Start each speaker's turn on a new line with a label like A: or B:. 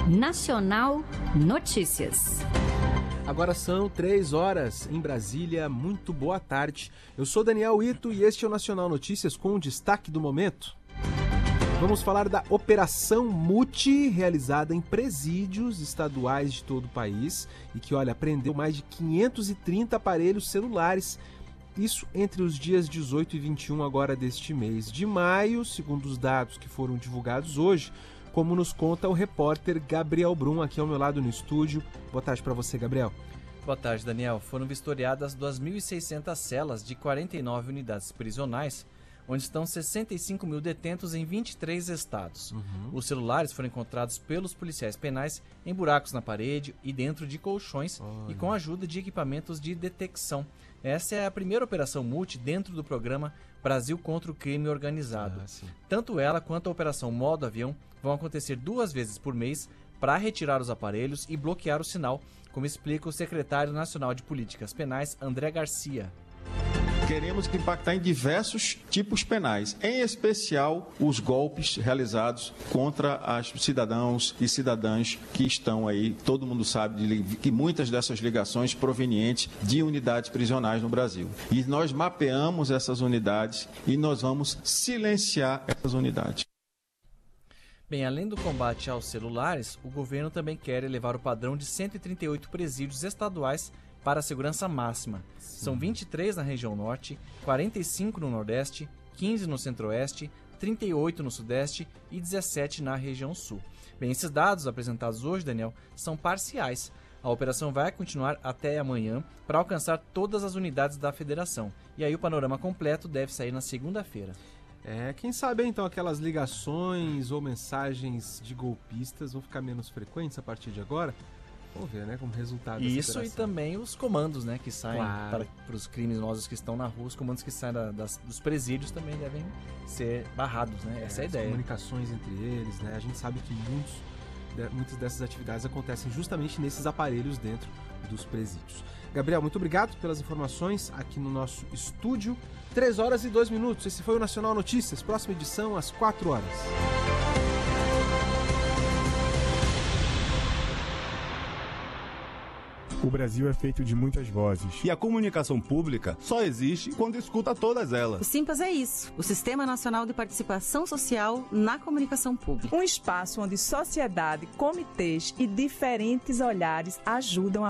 A: Nacional Notícias.
B: Agora são 3 horas em Brasília. Muito boa tarde. Eu sou Daniel Ito e este é o Nacional Notícias com o destaque do momento. Vamos falar da Operação Muti, realizada em presídios estaduais de todo o país e que, apreendeu mais de 530 aparelhos celulares. Isso entre os dias 18 e 21 agora deste mês de maio, segundo os dados que foram divulgados hoje, como nos conta o repórter Gabriel Brum, aqui ao meu lado no estúdio. Boa tarde para você, Gabriel.
C: Boa tarde, Daniel. Foram vistoriadas 2.600 celas de 49 unidades prisionais, onde estão 65 mil detentos em 23 estados. Os celulares foram encontrados pelos policiais penais em buracos na parede e dentro de colchões e com a ajuda de equipamentos de detecção. Essa é a primeira operação multi dentro do programa Brasil contra o Crime Organizado. Tanto ela quanto a operação Modo Avião vão acontecer 2 vezes por mês para retirar os aparelhos e bloquear o sinal, como explica o secretário nacional de Políticas Penais, André Garcia.
D: Queremos impactar em diversos tipos penais, em especial os golpes realizados contra os cidadãos e cidadãs que estão aí. Todo mundo sabe que muitas dessas ligações provenientes de unidades prisionais no Brasil. E nós mapeamos essas unidades e nós vamos silenciar essas unidades.
C: Bem, além do combate aos celulares, o governo também quer elevar o padrão de 138 presídios estaduais para a segurança máxima. São 23 na região norte, 45 no nordeste, 15 no centro-oeste, 38 no sudeste e 17 na região sul. Bem, esses dados apresentados hoje, Daniel, são parciais. A operação vai continuar até amanhã para alcançar todas as unidades da federação. E aí o panorama completo deve sair na segunda-feira.
B: Quem sabe então aquelas ligações ou mensagens de golpistas vão ficar menos frequentes a partir de agora? Vamos ver, né, como resultado dessa
C: Isso
B: operação.
C: E também os comandos, né, que saem para os criminosos que estão na rua, os comandos que saem dos presídios também devem ser barrados, né? Essa é a ideia.
B: As comunicações entre eles, né? A gente sabe que muitas dessas atividades acontecem justamente nesses aparelhos dentro dos presídios. Gabriel, muito obrigado pelas informações aqui no nosso estúdio. 3 horas e 2 minutos. Esse foi o Nacional Notícias. Próxima edição às 4 horas.
E: O Brasil é feito de muitas vozes.
F: E a comunicação pública só existe quando escuta todas elas.
G: O Simpas é isso, o Sistema Nacional de Participação Social na Comunicação Pública.
H: Um espaço onde sociedade, comitês e diferentes olhares ajudam a